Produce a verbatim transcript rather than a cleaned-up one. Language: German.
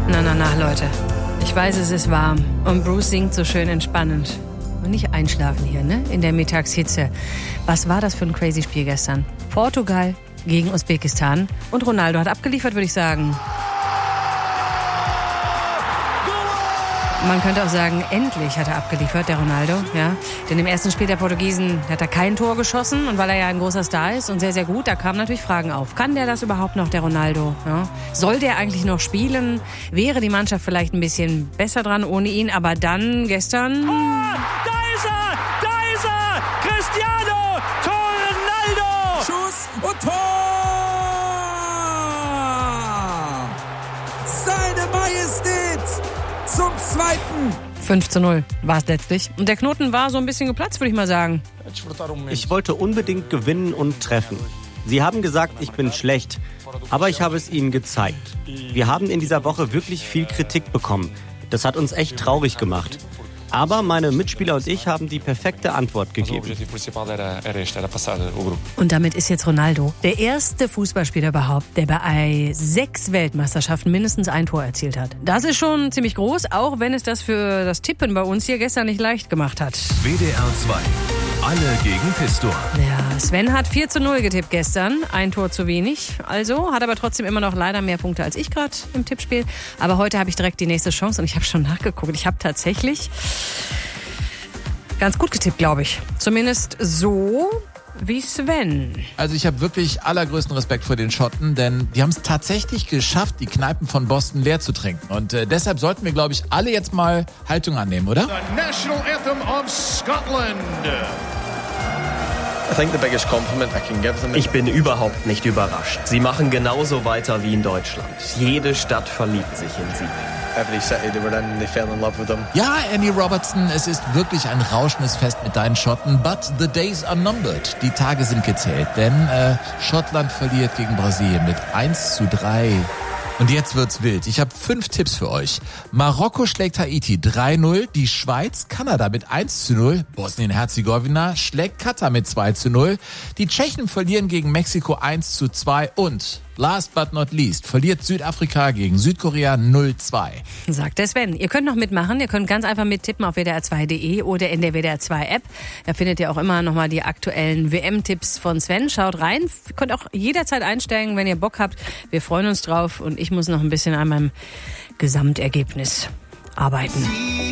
Na, na, na, Leute. Ich weiß, es ist warm und Bruce singt so schön entspannend. Und nicht einschlafen hier, ne? In der Mittagshitze. Was war das für ein crazy Spiel gestern? Portugal gegen Usbekistan. Und Ronaldo hat abgeliefert, würde ich sagen. Man könnte auch sagen, endlich hat er abgeliefert, der Ronaldo. Ja. Denn im ersten Spiel der Portugiesen hat er kein Tor geschossen. Und weil er ja ein großer Star ist und sehr, sehr gut, da kamen natürlich Fragen auf. Kann der das überhaupt noch, der Ronaldo? Ja. Soll der eigentlich noch spielen? Wäre die Mannschaft vielleicht ein bisschen besser dran ohne ihn? Aber dann gestern... Oh, da ist er! Da ist er! Cristiano! Tor Ronaldo! Schuss und Tor! Seine Majestät! Zum Zweiten. fünf zu null war es letztlich. Und der Knoten war so ein bisschen geplatzt, würde ich mal sagen. Ich wollte unbedingt gewinnen und treffen. Sie haben gesagt, ich bin schlecht. Aber ich habe es ihnen gezeigt. Wir haben in dieser Woche wirklich viel Kritik bekommen. Das hat uns echt traurig gemacht. Aber meine Mitspieler und ich haben die perfekte Antwort gegeben. Und damit ist jetzt Ronaldo der erste Fußballspieler überhaupt, der bei sechs Weltmeisterschaften mindestens ein Tor erzielt hat. Das ist schon ziemlich groß, auch wenn es das für das Tippen bei uns hier gestern nicht leicht gemacht hat. W D R zwei. Alle gegen Pistor. Ja, Sven hat vier zu null getippt gestern. Ein Tor zu wenig. Also hat aber trotzdem immer noch leider mehr Punkte als ich gerade im Tippspiel. Aber heute habe ich direkt die nächste Chance und ich habe schon nachgeguckt. Ich habe tatsächlich ganz gut getippt, glaube ich. Zumindest so wie Sven. Also ich habe wirklich allergrößten Respekt vor den Schotten, denn die haben es tatsächlich geschafft, die Kneipen von Boston leer zu trinken. Und äh, deshalb sollten wir, glaube ich, alle jetzt mal Haltung annehmen, oder? The National Anthem of Scotland. Ich bin überhaupt nicht überrascht. Sie machen genauso weiter wie in Deutschland. Jede Stadt verliebt sich in sie. Ja, Andy Robertson, es ist wirklich ein rauschendes Fest mit deinen Schotten, but the days are numbered. Die Tage sind gezählt, denn äh, Schottland verliert gegen Brasilien mit eins zu drei. Und jetzt wird's wild. Ich habe fünf Tipps für euch. Marokko schlägt Haiti drei null, die Schweiz Kanada mit eins zu null, Bosnien-Herzegowina schlägt Katar mit zwei zu null, die Tschechen verlieren gegen Mexiko eins zu zwei und last but not least verliert Südafrika gegen Südkorea null zwei. Sagt der Sven. Ihr könnt noch mitmachen. Ihr könnt ganz einfach mittippen auf W D R zwei Punkt de oder in der W D R zwei App. Da findet ihr auch immer nochmal die aktuellen W M-Tipps von Sven. Schaut rein. Ihr könnt auch jederzeit einsteigen, wenn ihr Bock habt. Wir freuen uns drauf und ich muss noch ein bisschen an meinem Gesamtergebnis arbeiten.